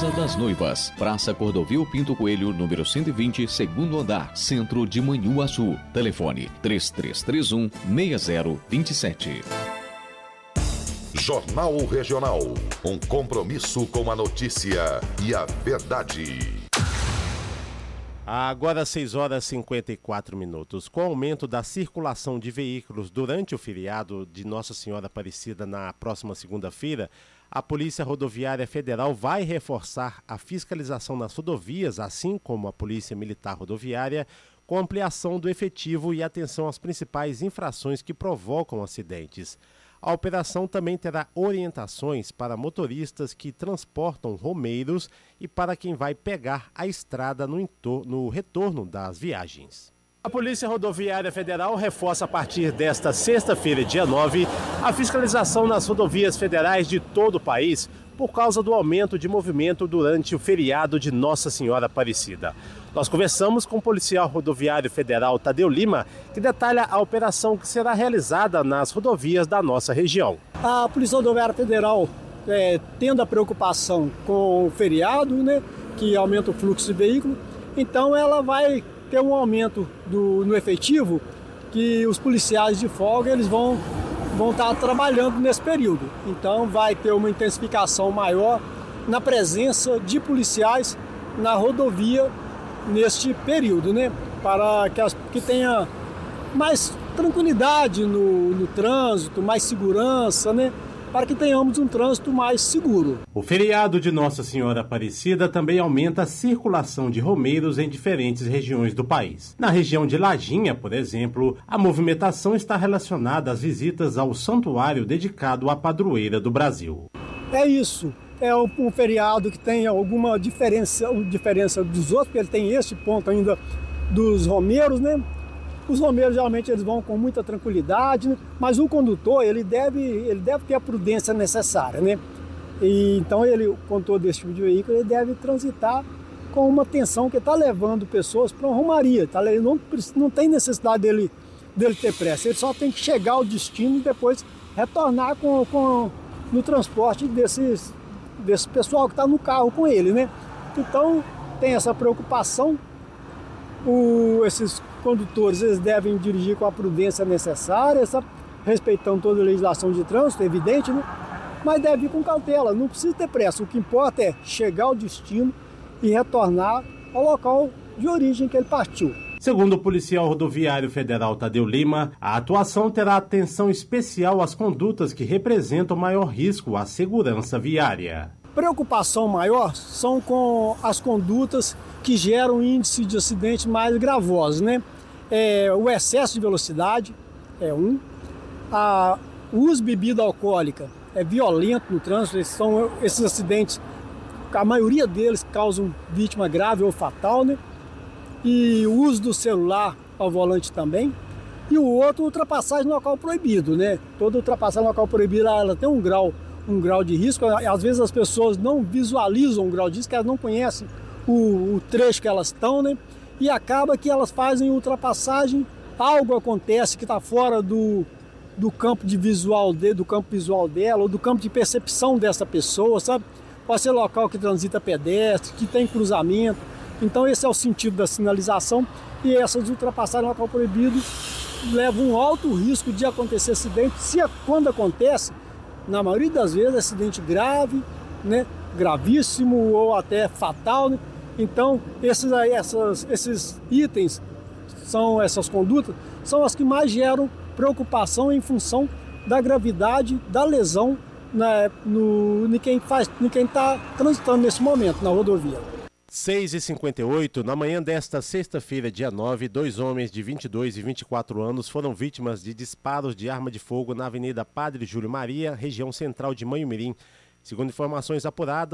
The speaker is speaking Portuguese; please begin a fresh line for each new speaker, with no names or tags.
Casa das Noivas, Praça Cordovil Pinto Coelho, número 120, segundo andar, centro de Manhuaçu. Telefone 3331-6027.
Jornal Regional, um compromisso com a notícia e a verdade.
Agora 6h54. Com o aumento da circulação de veículos durante o feriado de Nossa Senhora Aparecida na próxima segunda-feira, a Polícia Rodoviária Federal vai reforçar a fiscalização nas rodovias, assim como a Polícia Militar Rodoviária, com ampliação do efetivo e atenção às principais infrações que provocam acidentes. A operação também terá orientações para motoristas que transportam romeiros e para quem vai pegar a estrada no retorno das viagens. A Polícia Rodoviária Federal reforça a partir desta sexta-feira, dia 9, a fiscalização nas rodovias federais de todo o país por causa do aumento de movimento durante o feriado de Nossa Senhora Aparecida. Nós conversamos com o policial rodoviário federal Tadeu Lima, que detalha a operação que será realizada nas rodovias da nossa região.
A Polícia Rodoviária Federal, tendo a preocupação com o feriado, né, que aumenta o fluxo de veículos, então ela vai ter um aumento no efetivo, que os policiais de folga eles vão estar trabalhando nesse período. Então vai ter uma intensificação maior na presença de policiais na rodovia neste período, né? Para que tenha mais tranquilidade no trânsito, mais segurança, né? Para que tenhamos um trânsito mais seguro.
O feriado de Nossa Senhora Aparecida também aumenta a circulação de romeiros em diferentes regiões do país. Na região de Lajinha, por exemplo, a movimentação está relacionada às visitas ao santuário dedicado à padroeira do Brasil.
É isso. É um feriado que tem alguma diferença dos outros, porque ele tem esse ponto ainda dos romeiros, né? Os romeiros geralmente eles vão com muita tranquilidade, né? Mas o condutor ele deve ter a prudência necessária, né? E então o condutor desse tipo de veículo ele deve transitar com uma atenção que está levando pessoas para uma romaria, tá? Ele não tem necessidade dele ter pressa, ele só tem que chegar ao destino e depois retornar no transporte desse pessoal que está no carro com ele, né? Então tem essa preocupação. Esses condutores eles devem dirigir com a prudência necessária, respeitando toda a legislação de trânsito, é evidente, né? Mas deve ir com cautela, não precisa ter pressa. O que importa é chegar ao destino e retornar ao local de origem que ele partiu.
Segundo o policial rodoviário federal Tadeu Lima, a atuação terá atenção especial às condutas que representam maior risco à segurança viária.
Preocupação maior são com as condutas que geram índice de acidente mais gravosos, né? O excesso de velocidade é um, o uso de bebida alcoólica é violento no trânsito, esses acidentes, a maioria deles causam vítima grave ou fatal, né? E o uso do celular ao volante também. E o outro, ultrapassagem no local proibido, né? Toda ultrapassagem no local proibido ela tem um grau de risco. Às vezes as pessoas não visualizam o grau de risco, que elas não conhecem o trecho que elas estão, né? E acaba que elas fazem ultrapassagem, algo acontece que está fora do campo visual dela, ou do campo de percepção dessa pessoa, sabe? Pode ser local que transita pedestre, que tem cruzamento. Então esse é o sentido da sinalização, e essas ultrapassagens no local proibido levam um alto risco de acontecer acidente. Quando acontece, na maioria das vezes, acidente grave, né? Gravíssimo ou até fatal, né? Então esses itens, essas condutas, são as que mais geram preocupação em função da gravidade da lesão em quem está transitando nesse momento na rodovia.
6h58, na manhã desta sexta-feira, dia 9, 2 homens de 22 e 24 anos foram vítimas de disparos de arma de fogo na Avenida Padre Júlio Maria, região central de Manhumirim. Segundo informações apuradas,